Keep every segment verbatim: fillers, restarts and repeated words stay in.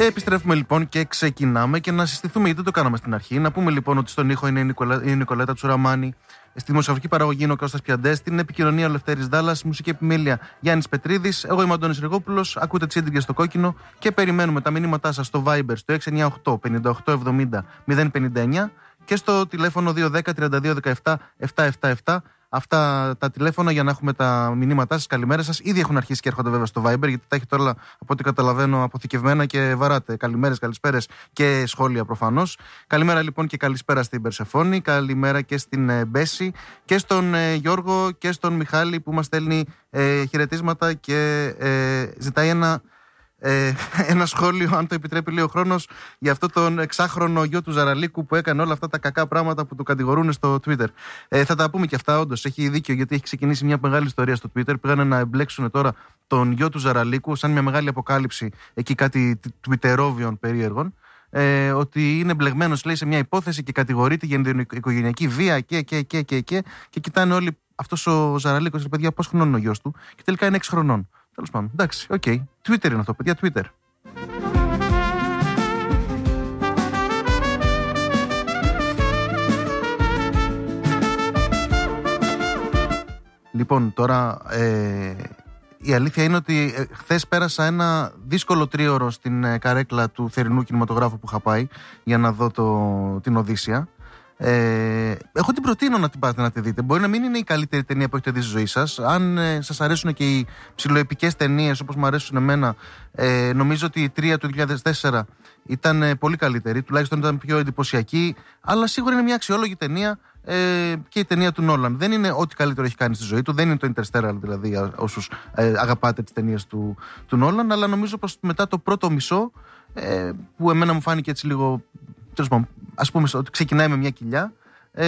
Επιστρέφουμε λοιπόν και ξεκινάμε και να συστηθούμε, γιατί δεν το κάναμε στην αρχή. Να πούμε λοιπόν ότι στον ήχο είναι η, Νικολα... η Νικολέτα Τσουραμάνη, στη δημοσιογραφική παραγωγή είναι ο Κώστας Πιαντές, στην επικοινωνία ο Λευτέρης Δάλλας, μουσική επιμέλεια Γιάννης Πετρίδης, εγώ είμαι ο Αντώνης Ριγόπουλος, ακούτε Τσίντριγκες στο κόκκινο και περιμένουμε τα μηνύματά σας στο Viber στο έξι εννιά οκτώ πέντε οκτώ εβδομήντα μηδέν πενήντα εννιά και στο τηλέφωνο δύο ένα μηδέν τριάντα δύο δεκαεπτά επτακόσια εβδομήντα επτά. Αυτά τα τηλέφωνα για να έχουμε τα μηνύματά σας. Καλημέρα σας. Ήδη έχουν αρχίσει και έρχονται βέβαια στο Viber, γιατί τα έχετε όλα από ό,τι καταλαβαίνω αποθηκευμένα και βαράτε. Καλημέρες, καλησπέρες και σχόλια προφανώς. Καλημέρα λοιπόν και καλησπέρα στην Περσεφόνη. Καλημέρα και στην ε, Μπέση και στον ε, Γιώργο και στον Μιχάλη που μας στέλνει ε, χαιρετίσματα και ε, ζητάει ένα. Ε, ένα σχόλιο, αν το επιτρέπει λίγο ο χρόνος, για αυτό τον εξάχρονο γιο του Ζαραλίκου που έκανε όλα αυτά τα κακά πράγματα που του κατηγορούν στο Twitter. Ε, θα τα πούμε και αυτά, όντως. Έχει δίκιο, γιατί έχει ξεκινήσει μια μεγάλη ιστορία στο Twitter. Πήγανε να εμπλέξουν τώρα τον γιο του Ζαραλίκου, σαν μια μεγάλη αποκάλυψη εκεί κάτι Twitterόβιων περίεργων. Ε, ότι είναι μπλεγμένος, λέει, σε μια υπόθεση και κατηγορείται για την οικογενειακή βία και, και, και, και, και, και κοιτάνε όλοι αυτός ο Ζαραλίκος, παιδιά, πώς χρονών είναι ο γιος του, και τελικά είναι έξι χρονών. Τέλος πάντων, εντάξει, οκ. Okay. Twitter είναι αυτό, παιδιά, Twitter. Λοιπόν, τώρα ε, η αλήθεια είναι ότι ε, χθες πέρασα ένα δύσκολο τρίωρο στην ε, καρέκλα του θερινού κινηματογράφου που είχα πάει για να δω το, την Οδύσσεια. Ε, εγώ την προτείνω να την πάτε να τη δείτε. Μπορεί να μην είναι η καλύτερη ταινία που έχετε δει στη ζωή σας. Αν ε, σας αρέσουν και οι ψιλοεπικές ταινίες όπως μου αρέσουν εμένα, ε, νομίζω ότι η τρία του δύο χιλιάδες τέσσερα ήταν ε, πολύ καλύτερη. Τουλάχιστον ήταν πιο εντυπωσιακή. Αλλά σίγουρα είναι μια αξιόλογη ταινία ε, και η ταινία του Νόλαν. Δεν είναι ό,τι καλύτερο έχει κάνει στη ζωή του. Δεν είναι το Interstellar, δηλαδή, όσους ε, αγαπάτε τις ταινίες του, του Νόλαν. Αλλά νομίζω πως μετά το πρώτο μισό, ε, που εμένα μου φάνηκε έτσι λίγο. Τέλος πάντων, ας πούμε ότι ξεκινάει με μια κοιλιά. Ε,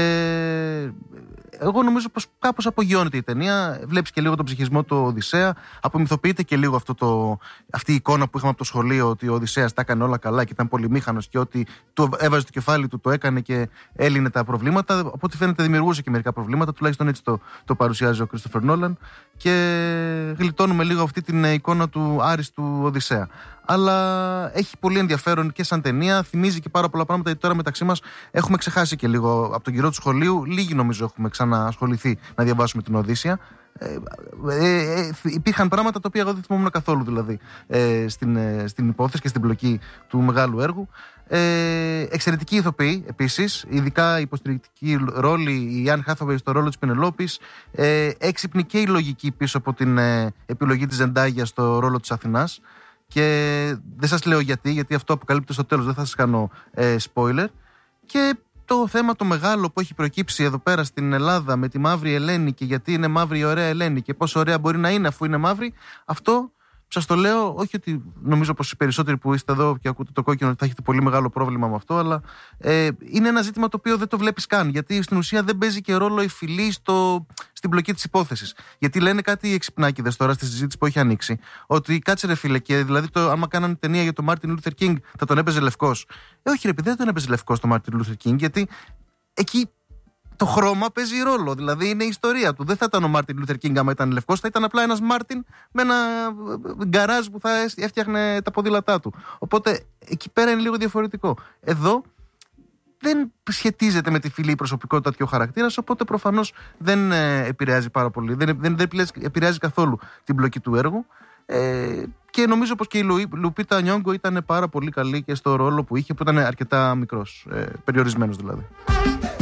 εγώ νομίζω πως κάπως απογειώνεται η ταινία. Βλέπεις και λίγο τον ψυχισμό του Οδυσσέα. Απομυθοποιείται και λίγο αυτό το, αυτή η εικόνα που είχαμε από το σχολείο, ότι ο Οδυσσέας τα έκανε όλα καλά και ήταν πολυμήχανος και ότι του έβαζε το κεφάλι του, το έκανε και έλυνε τα προβλήματα. Από ό,τι φαίνεται δημιουργούσε και μερικά προβλήματα. Τουλάχιστον έτσι το, το παρουσιάζει ο Κρίστοφερ Νόλαν. Και γλιτώνουμε λίγο αυτή την εικόνα του άριστου Οδυσσέα. Αλλά έχει πολύ ενδιαφέρον και σαν ταινία. Θυμίζει και πάρα πολλά πράγματα, γιατί τώρα μεταξύ μας έχουμε ξεχάσει και λίγο από τον καιρό του σχολείου. Λίγοι νομίζω έχουμε ξανασχοληθεί να διαβάσουμε την Οδύσσεια. Ε, ε, ε, υπήρχαν πράγματα τα οποία εγώ δεν θυμόμουν καθόλου, δηλαδή, ε, στην, ε, στην υπόθεση και στην πλοκή του μεγάλου έργου. Ε, εξαιρετική ηθοποιή επίσης, ειδικά υποστηρικτική ρόλη η Άνν Χάθαουεϊ στο ρόλο της Πενελόπης. Ε, έξυπνη και η λογική πίσω από την ε, επιλογή της Ζεντάγια στο ρόλο της Αθηνάς. Και δεν σας λέω γιατί, γιατί αυτό αποκαλύπτω στο τέλος, δεν θα σας κάνω ε, spoiler. Και το θέμα το μεγάλο που έχει προκύψει εδώ πέρα στην Ελλάδα με τη μαύρη Ελένη, και γιατί είναι μαύρη η ωραία Ελένη και πόσο ωραία μπορεί να είναι αφού είναι μαύρη, αυτό σας το λέω, όχι ότι νομίζω πως οι περισσότεροι που είστε εδώ και ακούτε το κόκκινο θα έχετε πολύ μεγάλο πρόβλημα με αυτό, αλλά ε, είναι ένα ζήτημα το οποίο δεν το βλέπεις καν, γιατί στην ουσία δεν παίζει και ρόλο η φυλή στο, στην πλοκή της υπόθεσης. Γιατί λένε κάτι οι εξυπνάκηδες τώρα στη συζήτηση που έχει ανοίξει, ότι κάτσε ρε φίλε, και δηλαδή το, άμα κάνανε ταινία για τον Μάρτιν Λούθερ Κίνγκ θα τον έπαιζε λευκός. Ε, όχι ρε παιδί, δεν τον έπαιζε λευκός τον Μάρτιν Λούθερ Κίνγκ, γιατί εκεί το χρώμα παίζει ρόλο, δηλαδή είναι η ιστορία του. Δεν θα ήταν ο Μάρτιν Λούθερ Κίνγκ άμα ήταν λευκός, θα ήταν απλά ένας Μάρτιν με ένα γκαράζ που θα έφτιαχνε τα ποδήλατά του. Οπότε εκεί πέρα είναι λίγο διαφορετικό. Εδώ δεν σχετίζεται με τη φυλή, η προσωπικότητα και ο χαρακτήρας, οπότε προφανώς δεν επηρεάζει πάρα πολύ, δεν, δεν, δεν επηρεάζει καθόλου την πλοκή του έργου. Ε, και νομίζω πως και η Λουπίτα Νιόγκο ήταν πάρα πολύ καλή και στο ρόλο που είχε, που ήταν αρκετά μικρός, ε, περιορισμένος δηλαδή.